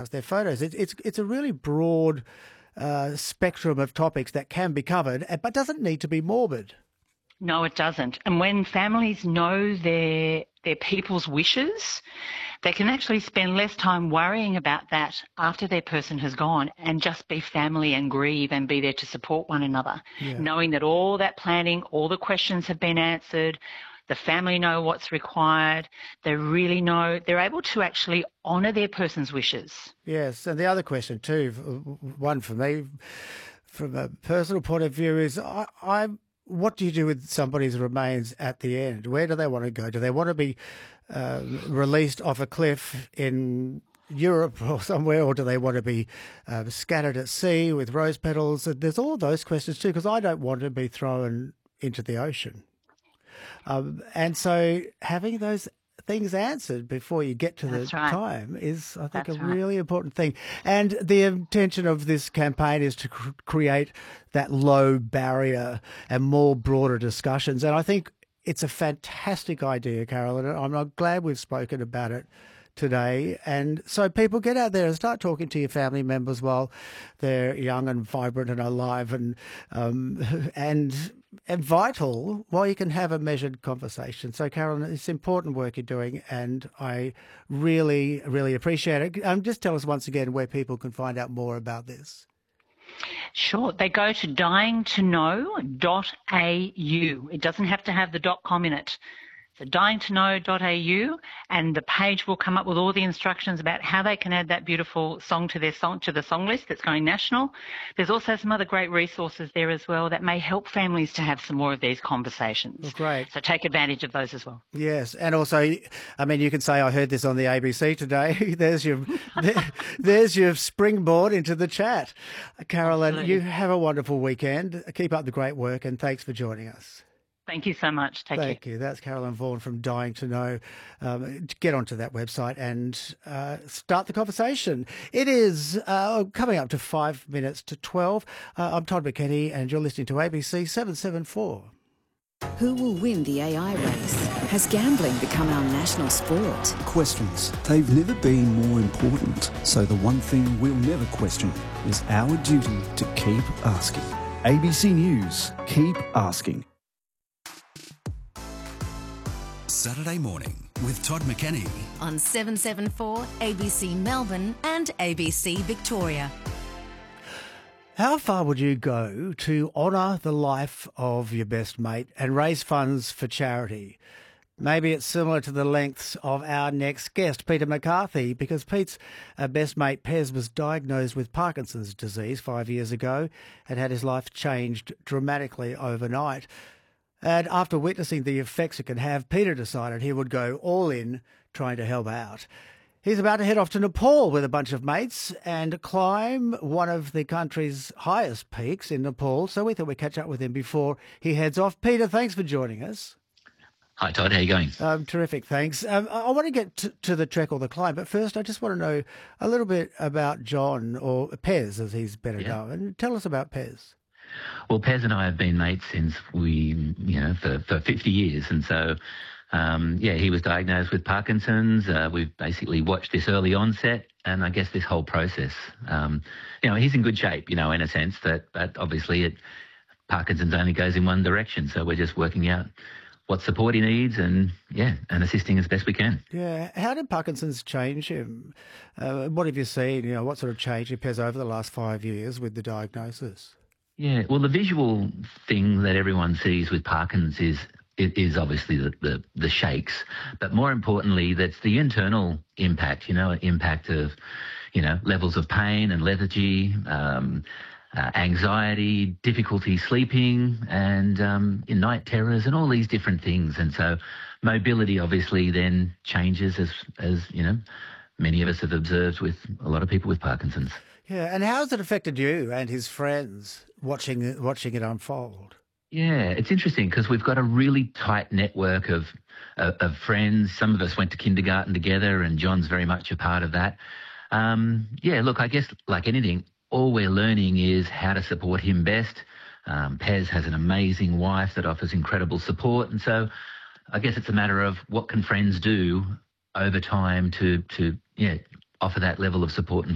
their photos. It's a really broad spectrum of topics that can be covered, but doesn't need to be morbid. No, it doesn't. And when families know their people's wishes, they can actually spend less time worrying about that after their person has gone and just be family and grieve and be there to support one another, knowing that all that planning, all the questions have been answered, the family know what's required, they really know, they're able to actually honour their person's wishes. Yes, and the other question too, one for me, from a personal point of view, is what do you do with somebody's remains at the end? Where do they want to go? Do they want to be released off a cliff in Europe or somewhere, or do they want to be scattered at sea with rose petals? There's all those questions too, because I don't want to be thrown into the ocean. And so having those things answered before you get to the time is, I think, really important thing. And the intention of this campaign is to create that low barrier and more broader discussions. And I think it's a fantastic idea, Carol, and I'm glad we've spoken about it today. And so people, get out there and start talking to your family members while they're young and vibrant and alive and vital, while you can have a measured conversation. So, Carolyn, it's important work you're doing, and I really, really appreciate it. Just tell us once again where people can find out more about this. Sure. They go to dyingtoknow.au. It doesn't have to have the .com in it. So dyingtoknow.au, and the page will come up with all the instructions about how they can add that beautiful song to the song list that's going national. There's also some other great resources there as well that may help families to have some more of these conversations. Well, great. So take advantage of those as well. Yes, and also, I mean, you can say I heard this on the ABC today. there's your springboard into the chat. Carolyn, you have a wonderful weekend. Keep up the great work, and thanks for joining us. Thank you so much. Take care. Thank you. That's Carolyn Vaughan from Dying to Know. Get onto that website and start the conversation. It is coming up to 5 minutes to 12. I'm Todd McKenney, and you're listening to ABC 774. Who will win the AI race? Has gambling become our national sport? Questions. They've never been more important. So the one thing we'll never question is our duty to keep asking. ABC News. Keep asking. Saturday morning with Todd McKenney on 774 ABC Melbourne and ABC Victoria. How far would you go to honour the life of your best mate and raise funds for charity? Maybe it's similar to the lengths of our next guest, Peter McCarthy, because Pete's best mate, Pez, was diagnosed with Parkinson's disease 5 years ago and had his life changed dramatically overnight. And after witnessing the effects it can have, Peter decided he would go all in trying to help out. He's about to head off to Nepal with a bunch of mates and climb one of the country's highest peaks in Nepal. So we thought we'd catch up with him before he heads off. Peter, thanks for joining us. Hi, Todd. How are you going? Terrific, thanks. I want to get to the trek or the climb, but first I just want to know a little bit about John, or Pez as he's better known. Tell us about Pez. Well, Pez and I have been mates since for 50 years. And so, he was diagnosed with Parkinson's. We've basically watched this early onset and I guess this whole process. He's in good shape, in a sense but obviously Parkinson's only goes in one direction. So we're just working out what support he needs and assisting as best we can. Yeah. How did Parkinson's change him? What have you seen? What sort of change in Pez over the last 5 years with the diagnosis? Yeah, well, the visual thing that everyone sees with Parkinson's is obviously the shakes, but more importantly, that's the internal impact, impact of, levels of pain and lethargy, anxiety, difficulty sleeping, and night terrors and all these different things. And so mobility obviously then changes as many of us have observed with a lot of people with Parkinson's. Yeah, and how has it affected you and his friends watching it unfold? Yeah, it's interesting because we've got a really tight network of friends. Some of us went to kindergarten together, and John's very much a part of that. Look, I guess like anything, all we're learning is how to support him best. Pez has an amazing wife that offers incredible support, and so I guess it's a matter of what can friends do over time to offer that level of support and